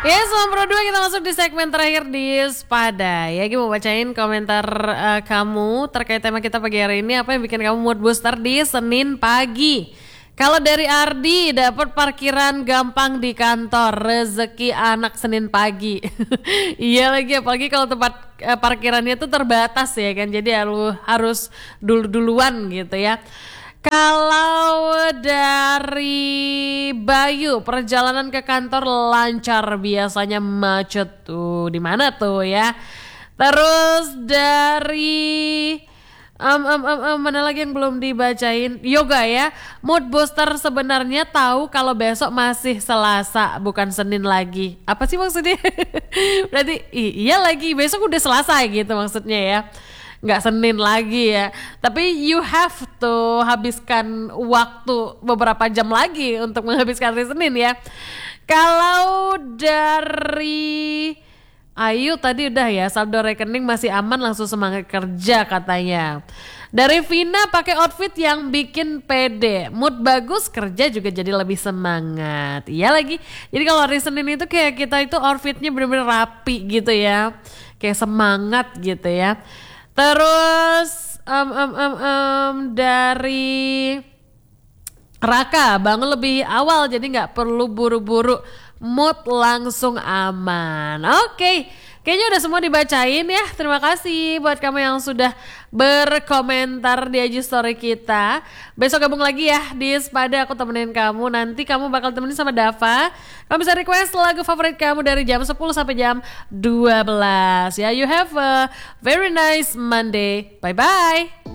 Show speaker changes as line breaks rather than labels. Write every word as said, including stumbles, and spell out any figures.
Ya, sembilan puluh dua kita masuk di segmen terakhir di Spada. Ya, gue mau bacain komentar uh, kamu terkait tema kita pagi hari ini. Apa yang bikin kamu mood booster di Senin pagi? Kalau dari Ardi, dapat parkiran gampang di kantor, rezeki anak Senin pagi. Iya lagi, apalagi kalau tempat uh, parkirannya tuh terbatas ya kan. Jadi harus harus dulu-duluan gitu ya. Kalau dari Bayu, perjalanan ke kantor lancar, biasanya macet tuh. Di mana tuh ya? Terus dari um, um, um, um, mana lagi yang belum dibacain? Yoga ya. Mood booster sebenarnya tahu kalau besok masih Selasa, bukan Senin lagi. Apa sih maksudnya? Berarti iya lagi, besok udah Selasa gitu maksudnya ya. Nggak Senin lagi ya, tapi you have to habiskan waktu beberapa jam lagi untuk menghabiskan hari Senin ya. Kalau dari Ayu tadi udah ya, saldo rekening masih aman, langsung semangat kerja katanya. Dari Vina, pakai outfit yang bikin pede, mood bagus, kerja juga jadi lebih semangat. Iya lagi, jadi kalau hari Senin itu kayak kita itu outfitnya bener-bener rapi gitu ya, kayak semangat gitu ya. Terus um, um, um, um, dari Raka, bangun lebih awal jadi nggak perlu buru-buru, mood langsung aman. Oke, kayaknya udah semua dibacain ya. Terima kasih buat kamu yang sudah berkomentar di I G story kita. Besok gabung lagi ya di Spada, aku temenin kamu. Nanti kamu bakal temenin sama Dava. Kamu bisa request lagu favorit kamu dari jam sepuluh sampai jam dua belas ya. You have a very nice Monday. Bye bye.